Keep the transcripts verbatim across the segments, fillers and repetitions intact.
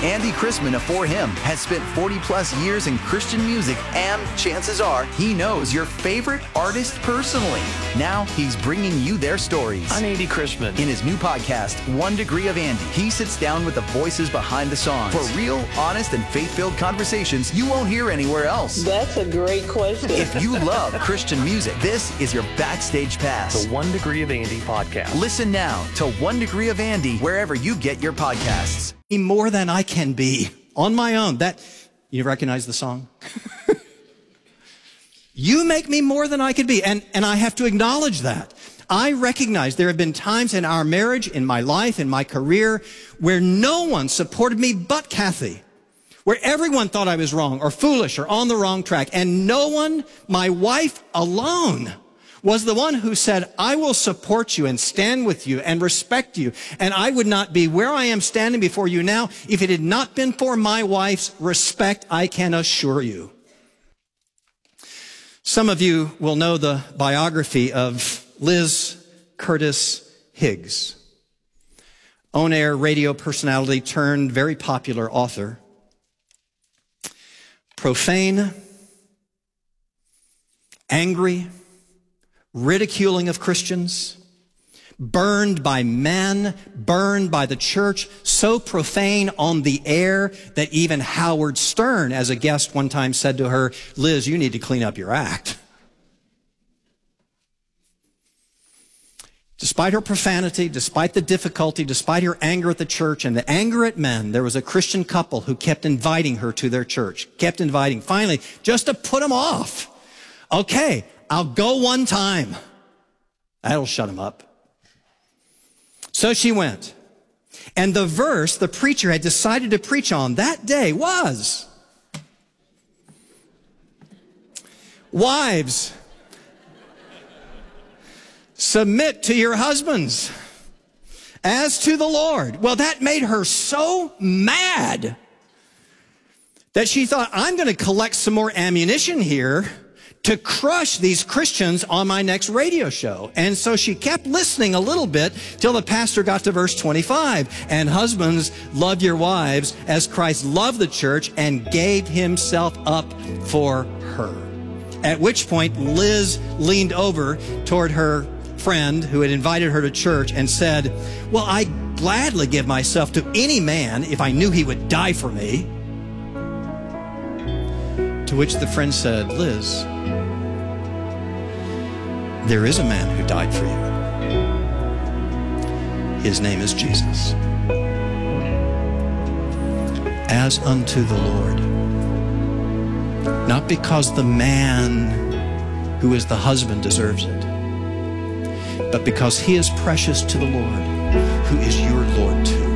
Andy Chrisman of For Him has spent forty plus years in Christian music, and chances are he knows your favorite artist personally. Now he's bringing you their stories. I'm Andy Chrisman. In his new podcast, One Degree of Andy, he sits down with the voices behind the songs for real, honest, and faith-filled conversations you won't hear anywhere else. That's a great question. If you love Christian music, this is your backstage pass. The One Degree of Andy podcast. Listen now to One Degree of Andy wherever you get your podcasts. More than I can be on my own. That, you recognize the song? You make me more than I could be. And, and I have to acknowledge that. I recognize there have been times in our marriage, in my life, in my career, where no one supported me but Kathy. Where everyone thought I was wrong or foolish or on the wrong track. And no one, my wife alone, was the one who said, I will support you and stand with you and respect you. And I would not be where I am standing before you now if it had not been for my wife's respect, I can assure you. Some of you will know the biography of Liz Curtis Higgs, on-air radio personality turned very popular author. Profane, angry, ridiculing of Christians, burned by men, burned by the church, so profane on the air that even Howard Stern, as a guest one time, said to her, Liz, you need to clean up your act. Despite her profanity, despite the difficulty, despite her anger at the church and the anger at men, there was a Christian couple who kept inviting her to their church, kept inviting, finally, just to put them off. Okay, I'll go one time. That'll shut him up. So she went. And the verse the preacher had decided to preach on that day was, wives, submit to your husbands as to the Lord. Well, that made her so mad that she thought, I'm going to collect some more ammunition here to crush these Christians on my next radio show. And so she kept listening a little bit till the pastor got to verse twenty-five. And husbands, love your wives as Christ loved the church and gave himself up for her. At which point Liz leaned over toward her friend who had invited her to church and said, well, I'd gladly give myself to any man if I knew he would die for me. To which the friend said, Liz, there is a man who died for you. His name is Jesus. As unto the Lord. Not because the man who is the husband deserves it, but because he is precious to the Lord, who is your Lord too.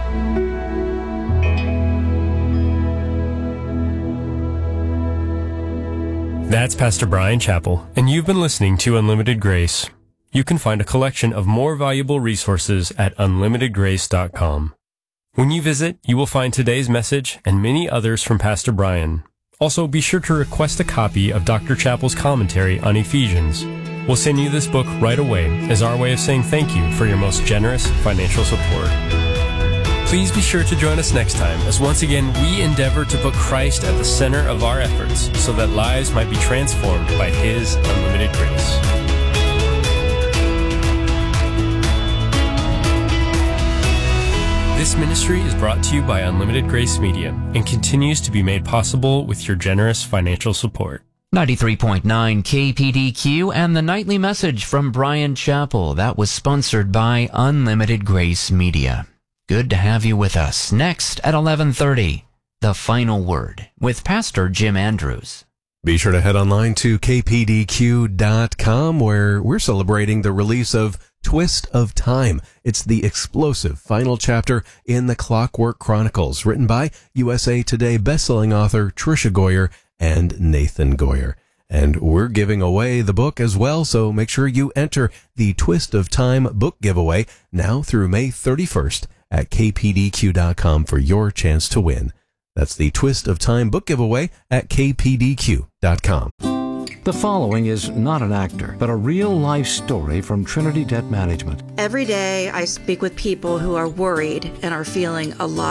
That's Pastor Brian Chappell, and you've been listening to Unlimited Grace. You can find a collection of more valuable resources at unlimited grace dot com. When you visit, you will find today's message and many others from Pastor Brian. Also, be sure to request a copy of Doctor Chappell's commentary on Ephesians. We'll send you this book right away as our way of saying thank you for your most generous financial support. Please be sure to join us next time as once again we endeavor to put Christ at the center of our efforts so that lives might be transformed by His unlimited grace. This ministry is brought to you by Unlimited Grace Media and continues to be made possible with your generous financial support. ninety-three point nine K P D Q and the nightly message from Brian Chappell. That was sponsored by Unlimited Grace Media. Good to have you with us. Next at eleven thirty, The Final Word with Pastor Jim Andrews. Be sure to head online to K P D Q dot com where we're celebrating the release of Twist of Time. It's the explosive final chapter in the Clockwork Chronicles, written by U S A Today bestselling author Tricia Goyer and Nathan Goyer. And we're giving away the book as well, so make sure you enter the Twist of Time book giveaway now through May thirty-first at K P D Q dot com for your chance to win. That's the Twist of Time book giveaway at K P D Q dot com. The following is not an actor, but a real-life story from Trinity Debt Management. Every day I speak with people who are worried and are feeling a lot